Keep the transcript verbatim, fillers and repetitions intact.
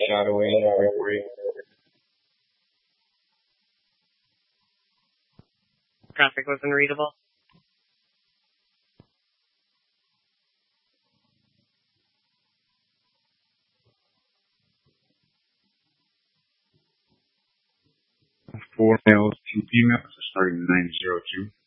shadowing memory. Graphic was unreadable. Four males, two females, starting nine zero two.